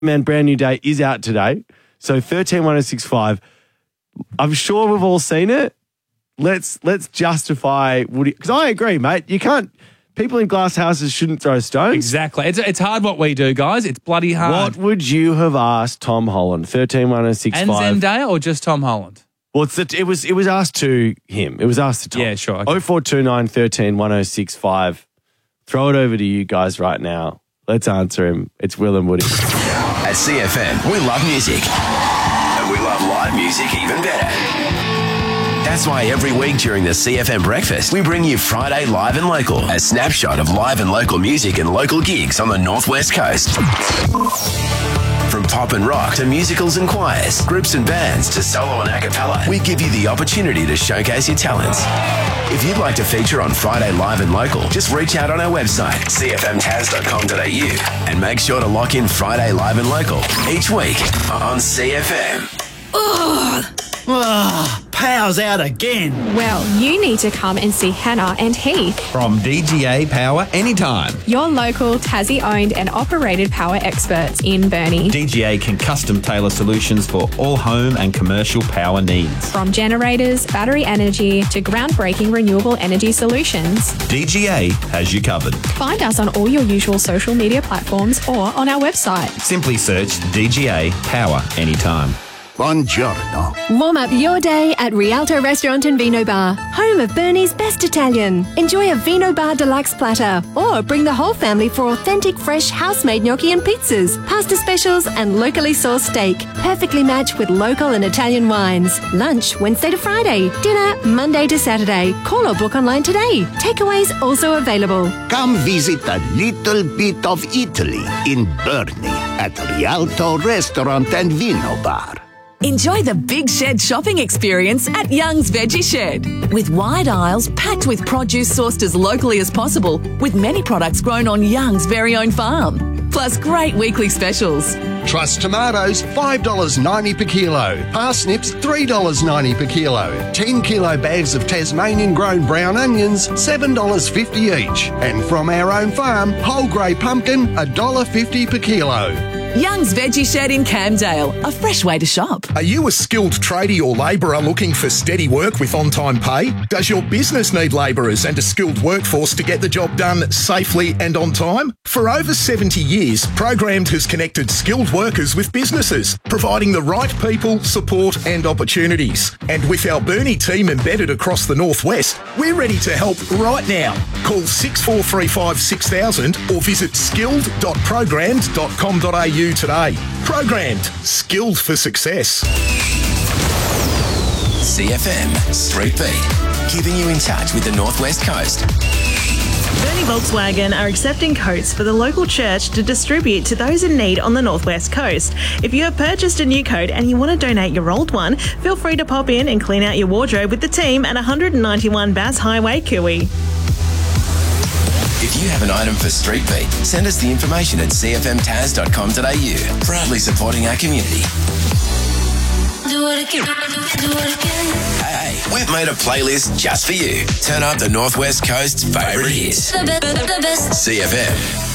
Man, Brand New Day is out today. So 131065. I'm sure we've all seen it. Let's justify Woody, because I agree, mate. You can't. People in glass houses shouldn't throw stones. Exactly. It's hard what we do, guys. It's bloody hard. What would you have asked Tom Holland? 131065. And Zendaya or just Tom Holland? Well, it was asked to him. It was asked to Tom. Yeah, sure. Okay. 0429 131065. Throw it over to you guys right now. Let's answer him. It's Will and Woody. At CFM, we love music. And we love live music even better. That's why every week during the CFM Breakfast, we bring you Friday Live and Local, a snapshot of live and local music and local gigs on the Northwest Coast. From pop and rock to musicals and choirs, groups and bands to solo and a cappella, we give you the opportunity to showcase your talents. If you'd like to feature on Friday Live and Local, just reach out on our website, cfmtaz.com.au, and make sure to lock in Friday Live and Local each week on CFM. Power's out again. Well, you need to come and see Hannah and Heath, From DGA Power Anytime. your local Tassie-owned and operated power experts in Burnie. DGA can custom tailor solutions for all home and commercial power needs. From generators, battery energy to groundbreaking renewable energy solutions. DGA has you covered. Find us on all your usual social media platforms or on our website. Simply search DGA Power Anytime. Buongiorno. Warm up your day at Rialto Restaurant and Vino Bar, home of Burnie's best Italian. Enjoy a Vino Bar Deluxe platter or bring the whole family for authentic fresh house-made gnocchi and pizzas, pasta specials and locally sourced steak, perfectly matched with local and Italian wines. Lunch Wednesday to Friday, dinner Monday to Saturday. Call or book online today. Takeaways also available. Come visit a little bit of Italy in Burnie at Rialto Restaurant and Vino Bar. Enjoy the Big Shed shopping experience at Young's Veggie Shed. With wide aisles packed with produce sourced as locally as possible, with many products grown on Young's very own farm. Plus great weekly specials. Trust tomatoes, $5.90 per kilo. Parsnips, $3.90 per kilo. 10 kilo bags of Tasmanian grown brown onions, $7.50 each. And from our own farm, whole grey pumpkin, $1.50 per kilo. Young's Veggie Shed in Camdale, a fresh way to shop. Are you a skilled tradie or labourer looking for steady work with on-time pay? Does your business need labourers and a skilled workforce to get the job done safely and on time? For over 70 years, Programmed has connected skilled workers with businesses, providing the right people, support and opportunities. And with our Burnie team embedded across the Northwest, we're ready to help right now. Call 6435 6000 or visit skilled.programmed.com.au today. Programmed. Skilled for success. CFM Street Beat, keeping you in touch with the Northwest Coast. Burnie Volkswagen are accepting coats for the local church to distribute to those in need on the Northwest Coast. If you have purchased a new coat and you want to donate your old one, feel free to pop in and clean out your wardrobe with the team at 191 Bass Highway, Cooey. If you have an item for Street Beat, send us the information at cfmtaz.com.au. Proudly supporting our community. Do it again. Do it again. Hey, we've made a playlist just for you. Turn up the Northwest Coast's favourite hits. The best. CFM.